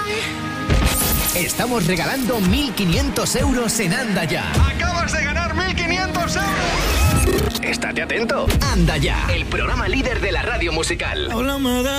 Estamos regalando 1.500 euros en Anda Ya. ¡Acabas de ganar 1.500 euros! Estate atento. Anda Ya, el programa líder de la radio musical. Háblame de